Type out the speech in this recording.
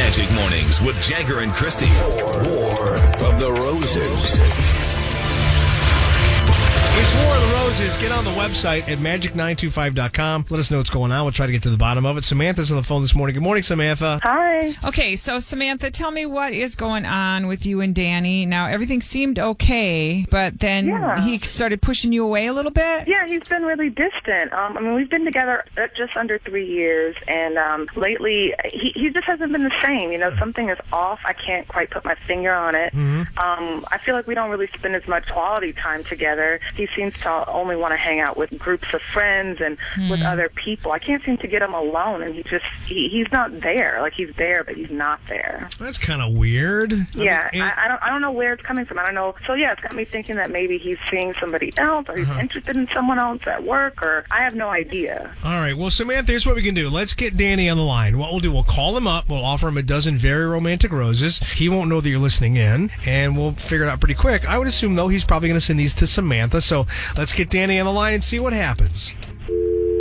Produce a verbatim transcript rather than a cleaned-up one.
Magic Mornings with Jagger and Christy. War of the Roses. It's War of the Roses. Get on the website at magic nine two five dot com. Let us know what's going on. We'll try to get to the bottom of it. Samantha's on the phone this morning. Good morning, Samantha. Hi. Okay, so Samantha, tell me what is going on with you and Danny. Now, everything seemed okay, but then Yeah. he started pushing you away a little bit? Yeah, he's been really distant. Um, I mean, we've been together just under three years, and um, lately he, he just hasn't been the same. You know, something is off. I can't quite put my finger on it. Mm-hmm. Um, I feel like we don't really spend as much quality time together. He seems to only want to hang out with groups of friends and Mm. with other people. I can't seem to get him alone, and he just he, he's not there. Like, he's there, but he's not there. That's kind of weird. Yeah, I mean, I, I don't I don't know where it's coming from. I don't know. So yeah, it's got me thinking that maybe he's seeing somebody else, or he's Uh-huh. interested in someone else at work, or I have no idea. All right. Well, Samantha, here's what we can do. Let's get Danny on the line. What we'll do, we'll call him up. We'll offer him a dozen very romantic roses. He won't know that you're listening in, and we'll figure it out pretty quick. I would assume, though, he's probably going to send these to Samantha. So let's get Danny on the line and see what happens.